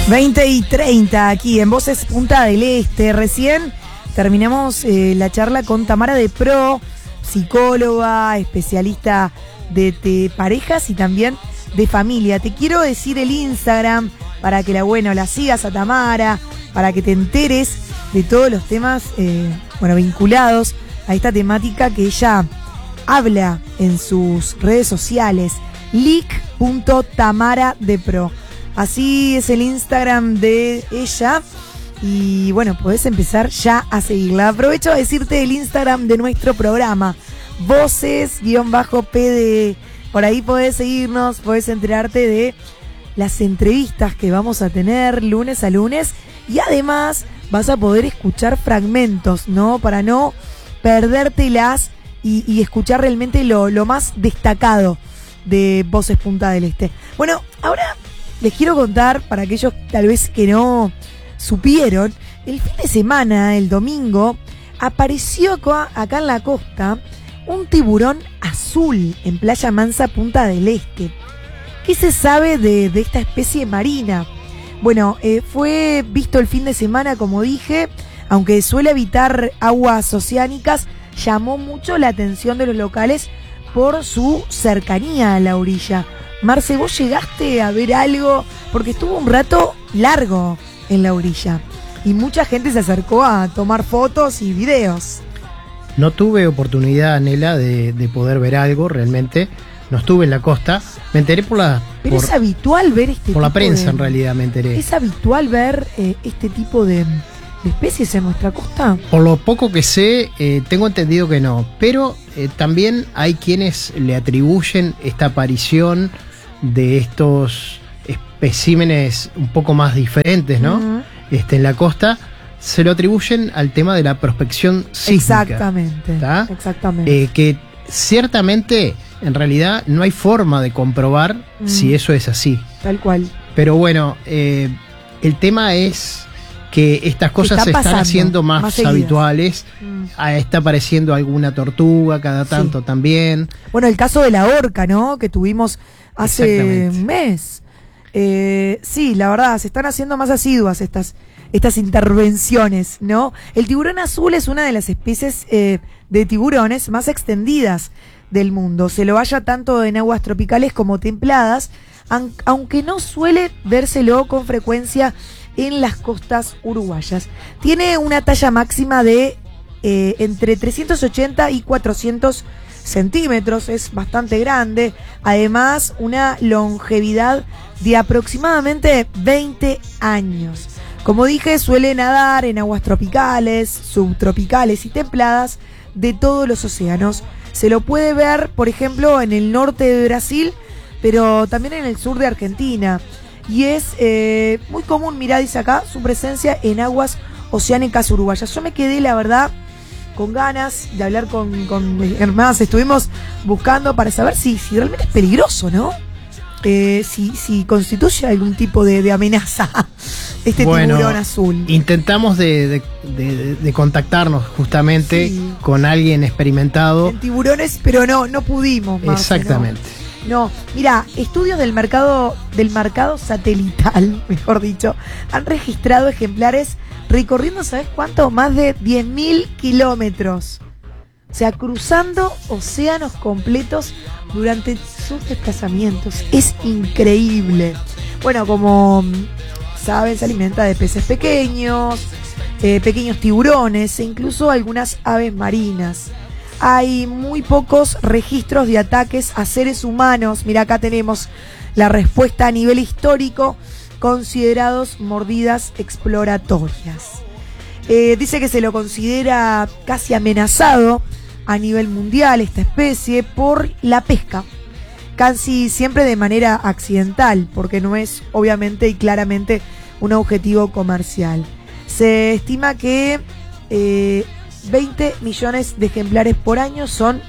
20:30 aquí en Voces Punta del Este. Recién terminamos la charla con Tamara de Pro, psicóloga, especialista de parejas y también de familia. Te quiero decir el Instagram para que la sigas a Tamara, para que te enteres de todos los temas vinculados a esta temática que ella habla en sus redes sociales. lic.tamaradepro. Así es el Instagram de ella. Y bueno, podés empezar ya a seguirla. Aprovecho a decirte el Instagram de nuestro programa, Voces_PD. Por ahí podés seguirnos, podés enterarte de las entrevistas que vamos a tener lunes a lunes. Y además vas a poder escuchar fragmentos, ¿no? Para no perdértelas y escuchar realmente lo más destacado de Voces Punta del Este. Bueno, ahora les quiero contar, para aquellos tal vez que no supieron, el fin de semana, el domingo, apareció acá en la costa un tiburón azul en Playa Mansa, Punta del Este. ¿Qué se sabe de esta especie marina? Bueno, fue visto el fin de semana, como dije, aunque suele habitar aguas oceánicas, llamó mucho la atención de los locales por su cercanía a la orilla. Marce, ¿vos llegaste a ver algo? Porque estuvo un rato largo en la orilla y mucha gente se acercó a tomar fotos y videos. No tuve oportunidad, Nela, de poder ver algo realmente. No estuve en la costa. Me enteré Pero es habitual ver por la prensa, en realidad me enteré. ¿Es habitual ver este tipo de especies en nuestra costa? Por lo poco que sé, tengo entendido que no. Pero también hay quienes le atribuyen esta aparición de estos especímenes un poco más diferentes, ¿no? Uh-huh. En la costa, se lo atribuyen al tema de la prospección sísmica. Exactamente. Que ciertamente, en realidad, no hay forma de comprobar si eso es así. Tal cual. Pero bueno, el tema es que estas cosas se están haciendo más habituales. Está apareciendo alguna tortuga cada tanto también. Bueno, el caso de la orca, ¿no? Que tuvimos hace un mes. Sí, la verdad, se están haciendo más asiduas estas intervenciones, ¿no? El tiburón azul es una de las especies de tiburones más extendidas del mundo. Se lo halla tanto en aguas tropicales como templadas, aunque no suele vérselo con frecuencia en las costas uruguayas. Tiene una talla máxima de entre 380 y 400 centímetros, es bastante grande. Además, una longevidad de aproximadamente 20 años. Como dije, suele nadar en aguas tropicales, subtropicales y templadas de todos los océanos. Se lo puede ver, por ejemplo, en el norte de Brasil, pero también en el sur de Argentina. Y es muy común, mirá, dice acá, su presencia en aguas oceánicas uruguayas. Yo me quedé, la verdad, con ganas de hablar con hermanas. Estuvimos buscando para saber si realmente es peligroso, ¿no? Si constituye algún tipo de amenaza tiburón azul. Intentamos de contactarnos justamente con alguien experimentado en tiburones, pero no pudimos, Marce. Exactamente. No, mira, estudios del mercado satelital, mejor dicho, han registrado ejemplares recorriendo, ¿sabes cuánto? Más de 10.000 kilómetros. O sea, cruzando océanos completos durante sus desplazamientos. Es increíble. Bueno, como saben, se alimenta de peces pequeños, pequeños tiburones e incluso algunas aves marinas. Hay muy pocos registros de ataques a seres humanos. Mira, acá tenemos la respuesta a nivel histórico, considerados mordidas exploratorias. Dice que se lo considera casi amenazado a nivel mundial esta especie por la pesca, casi siempre de manera accidental, porque no es obviamente y claramente un objetivo comercial. Se estima que 20 millones de ejemplares por año son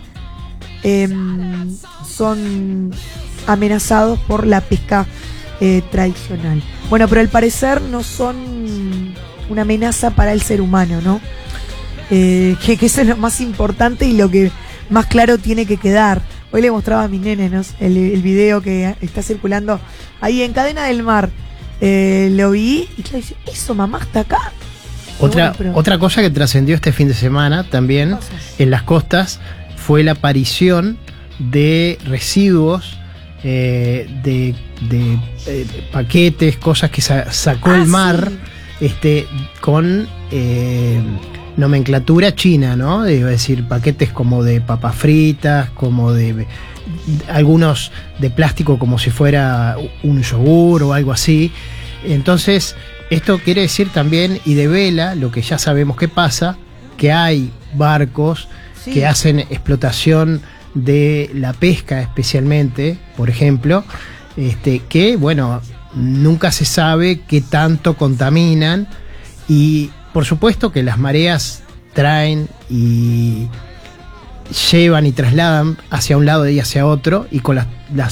amenazados por la pesca tradicional. Bueno, pero al parecer no son una amenaza para el ser humano, ¿no? Que eso es lo más importante y lo que más claro tiene que quedar. Hoy le mostraba a mis nenes, ¿no? el video que está circulando ahí en Cadena del Mar. lo vi y claro, dice, ¿eso mamá está acá? Otra cosa que trascendió este fin de semana también en las costas fue la aparición de residuos de paquetes, cosas que sacó el mar, sí, con nomenclatura china, ¿no? Es decir, paquetes como de papas fritas, como de algunos de plástico como si fuera un yogur o algo así. Entonces, esto quiere decir también y devela lo que ya sabemos que pasa, que hay barcos, sí, que hacen explotación de la pesca especialmente, por ejemplo, que, bueno, nunca se sabe qué tanto contaminan y, por supuesto, que las mareas traen y llevan y trasladan hacia un lado y hacia otro, y con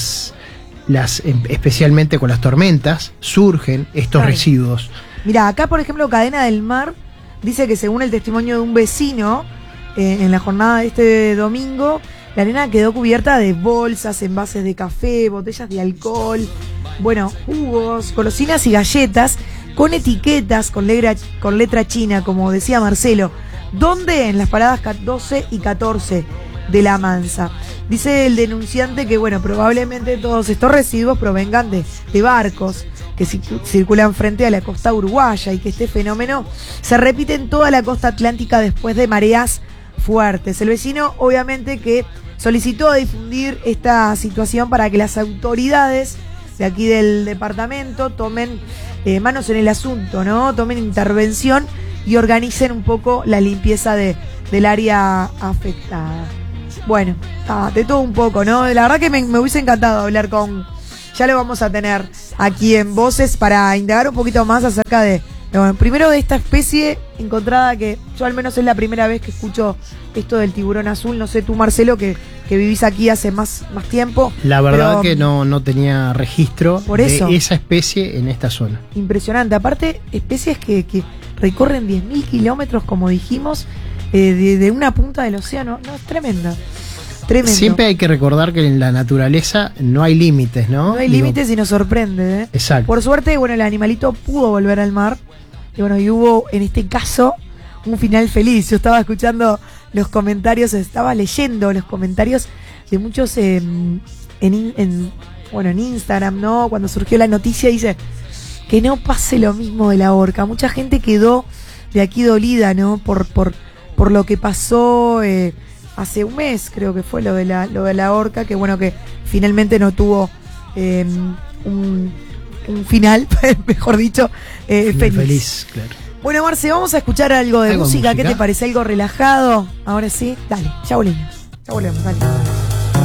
especialmente con las tormentas surgen estos residuos. Mira, acá por ejemplo Cadena del Mar dice que según el testimonio de un vecino, en la jornada de este domingo, la arena quedó cubierta de bolsas, envases de café, botellas de alcohol, bueno, jugos, golosinas y galletas con etiquetas con letra china, como decía Marcelo. ¿Dónde? En las paradas 12 y 14 de La Mansa. Dice el denunciante que, bueno, probablemente todos estos residuos provengan de barcos que circulan frente a la costa uruguaya y que este fenómeno se repite en toda la costa atlántica después de mareas fuertes. El vecino, obviamente, que solicitó difundir esta situación para que las autoridades de aquí del departamento tomen manos en el asunto, ¿no? Tomen intervención y organicen un poco la limpieza del área afectada. Bueno, de todo un poco, ¿no? La verdad que me hubiese encantado hablar ya lo vamos a tener aquí en Voces para indagar un poquito más acerca bueno, primero de esta especie encontrada, que yo al menos es la primera vez que escucho esto del tiburón azul. No sé tú, Marcelo, que vivís aquí hace más tiempo. La verdad que no tenía registro de esa especie en esta zona. Impresionante. Aparte, especies que recorren 10.000 kilómetros, como dijimos, de una punta del océano. No, es tremenda. Tremendo. Siempre hay que recordar que en la naturaleza no hay límites, ¿no? No hay límites y nos sorprende, ¿eh? Exacto. Por suerte, bueno, el animalito pudo volver al mar. Y bueno, y hubo en este caso un final feliz. Yo estaba escuchando los comentarios, estaba leyendo los comentarios de muchos en Instagram, ¿no? Cuando surgió la noticia, dice que no pase lo mismo de la orca. Mucha gente quedó de aquí dolida, ¿no? Por lo que pasó hace un mes, creo que fue lo de la orca, que bueno, que finalmente no tuvo un final, mejor dicho, feliz, claro. Bueno, Marce, vamos a escuchar algo de música. ¿Qué te parece? ¿Algo relajado? Ahora sí, dale, ya volvemos, dale.